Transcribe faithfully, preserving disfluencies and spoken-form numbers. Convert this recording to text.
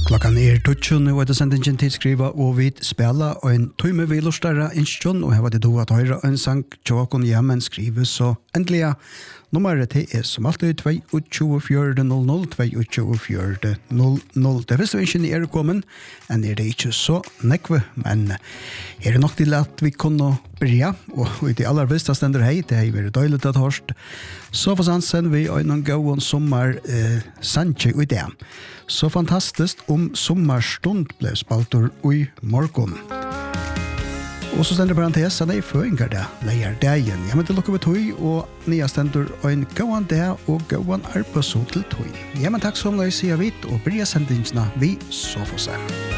Klockan är tutschen och det sendingen till skriva och vi spela en timme vi lustar instjon och här var det då att höra en sang Jokon Jamen skriver så äntligen numret är som alltid två två fyra noll noll två två fyra noll noll. Det visste vi inte är kommen än är det inte så nekve men är det nog till att vi kunde börja och det allra bästa ständer hej det är väldigt dåligt att hörst så för sansen vi en gång sommar eh, sanche och det så fantastiskt om sommarstund blev spaltor i morgon. Och så ständer parentes att det är föringar det, lejer dagen. Ja, men det lukkar vi tog och nya ständer en gåan dag och gåan arbetsot till tog. Ja, men tack så mycket säger vi och börja sändningarna vi så får se.